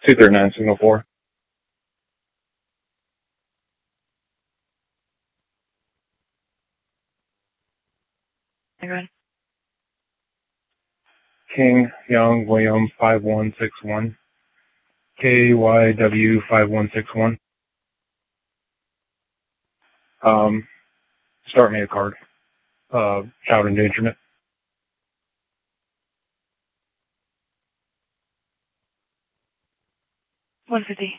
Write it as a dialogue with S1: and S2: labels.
S1: 239 signal 4.
S2: Everyone.
S1: King, Young, William 5161. KYW 5161. Start me a card. Child endangerment.
S2: 150.